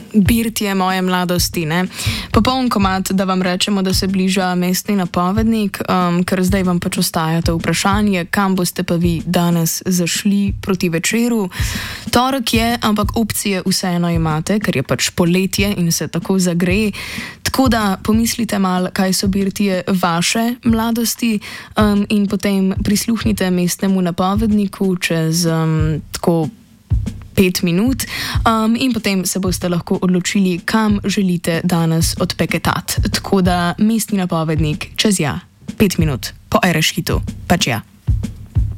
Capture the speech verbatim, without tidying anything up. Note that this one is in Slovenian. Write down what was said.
Birtje moje mladosti, ne? Popoln komad, da vam rečemo, da se bliža mestni napovednik, um, ker zdaj vam pač ostaja to vprašanje, kam boste pa vi danes zašli proti večeru. Torek je, ampak opcije vseeno imate, ker je pač poletje in se tako zagre. Tako da pomislite mal, kaj so birtje vaše mladosti um, in potem prisluhnite mestnemu napovedniku čez um, tako pet minut um, in potem se boste lahko odločili, kam želite danes odpeketati. Tako da mestni napovednik čez ja, pet minut po Ereš hitu, pač ja.